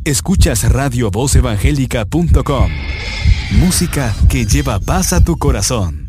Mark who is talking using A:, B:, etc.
A: Escuchas radiovozevangélica.com. Música que lleva paz a tu corazón.